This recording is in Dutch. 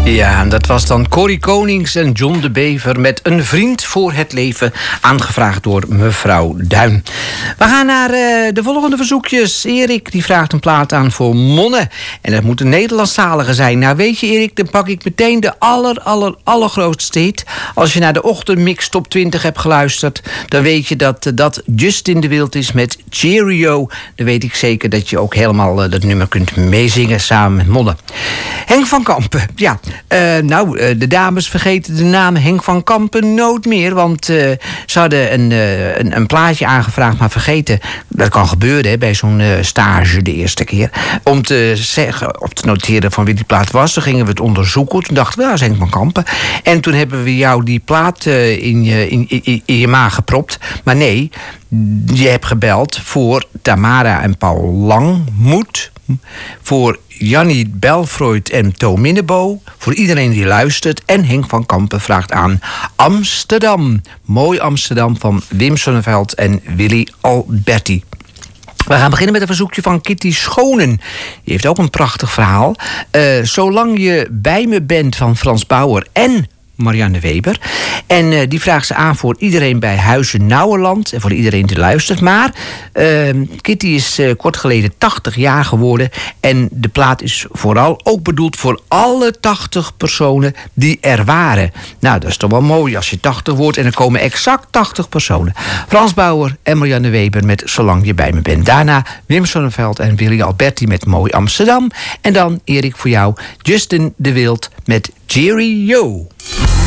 Ja, dat was dan Corrie Konings en John de Bever met Een vriend voor het leven, aangevraagd door mevrouw Duin. We gaan naar de volgende verzoekjes. Erik die vraagt een plaat aan voor Monne. En dat moet een Nederlandstalige zijn. Nou weet je Erik, dan pak ik meteen de allergrootste hit. Als je naar de ochtendmix top 20 hebt geluisterd, dan weet je dat Justin de Wild is met Cheerio. Dan weet ik zeker dat je ook helemaal dat nummer kunt meezingen samen met Monne. Henk van Kampen, ja. De dames vergeten de naam Henk van Kampen nooit meer. Want ze hadden een plaatje aangevraagd, maar vergeten. Dat kan gebeuren hè, bij zo'n stage de eerste keer. Om te zeggen, op te noteren van wie die plaat was. Toen gingen we het onderzoeken. Toen dachten we, dat is Henk van Kampen. En toen hebben we jou die plaat in je maag gepropt. Maar nee, je hebt gebeld voor Tamara en Paul Langmoed. Voor Jannie Belfroyd en To Minnebo. Voor iedereen die luistert. En Henk van Kampen vraagt aan Amsterdam. Mooi Amsterdam van Wim Sonneveld en Willy Alberti. We gaan beginnen met een verzoekje van Kitty Schonen. Die heeft ook een prachtig verhaal. Zolang je bij me bent van Frans Bauer en Marianne Weber. En die vraagt ze aan voor iedereen bij Huizen Nouweland. En voor iedereen die luistert. Maar Kitty is kort geleden 80 jaar geworden. En de plaat is vooral ook bedoeld voor alle 80 personen die er waren. Nou, dat is toch wel mooi als je 80 wordt. En er komen exact 80 personen. Frans Bauer en Marianne Weber met Zolang je bij me bent. Daarna Wim Sonneveld en Willy Alberti met Mooi Amsterdam. En dan, Erik, voor jou Justin de Wild met Cheerio.